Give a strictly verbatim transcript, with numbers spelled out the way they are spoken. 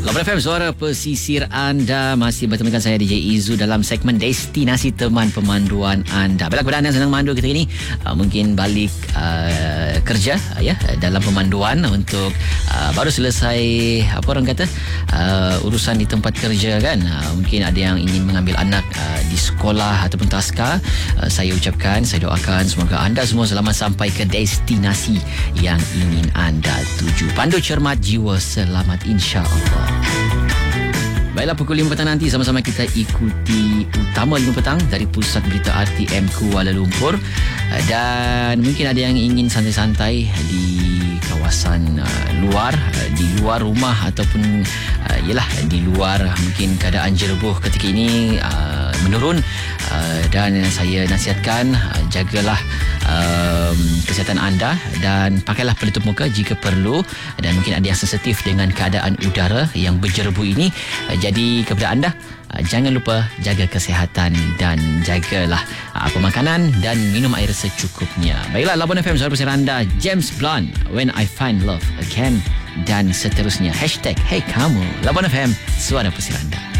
Lapan F M, suara pesisir anda. Masih bertemukan saya D J Izu dalam segmen Destinasi Teman Pemanduan anda. Baiklah, kepada anda yang sedang memandu kita ini, uh, mungkin balik uh, kerja uh, ya dalam pemanduan untuk uh, baru selesai apa orang kata uh, urusan di tempat kerja kan. Uh, mungkin ada yang ingin mengambil anak uh, di sekolah ataupun taska. Uh, saya ucapkan, saya doakan semoga anda semua selamat sampai ke destinasi yang ingin anda tuju. Pandu cermat, jiwa selamat, insya-Allah. Baiklah, pukul lima petang nanti sama-sama kita ikuti Utama lima petang dari Pusat Berita R T M Kuala Lumpur. Dan mungkin ada yang ingin santai-santai di kawasan uh, luar, uh, di luar rumah ataupun uh, yalah di luar, mungkin keadaan jerebuh ketika ini uh, menurun, uh, dan saya nasihatkan uh, jagalah uh, kesihatan anda dan pakailah pelitup muka jika perlu, dan mungkin ada yang sensitif dengan keadaan udara yang berjerebu ini. Uh, jadi kepada anda, uh, jangan lupa jaga kesihatan dan jagalah uh, pemakanan dan minum air secukupnya. Baiklah, Labuan F M, suara pesisir anda. James Blunt, When I Find Love Again, dan seterusnya hashtag Hey Kamu. Labuan F M, suara pesisir anda.